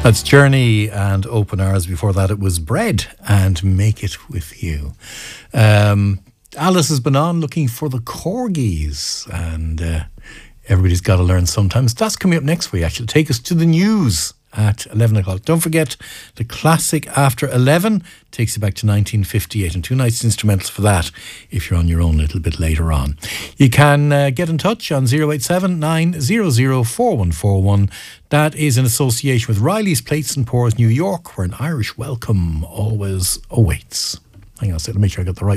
That's Journey and Open Hours. Before that, it was Bread and Make It With You. Alice has been on looking for the corgis, and everybody's got to learn sometimes. That's coming up next week, actually. Take us to the news at 11 o'clock. Don't forget the classic After 11 takes you back to 1958, and two nice instrumentals for that if you're on your own a little bit later on. You can get in touch on 087 900 4141. That is in association with Riley's Plates and Pours New York, where an Irish welcome always awaits. Hang on a second, make sure I got the right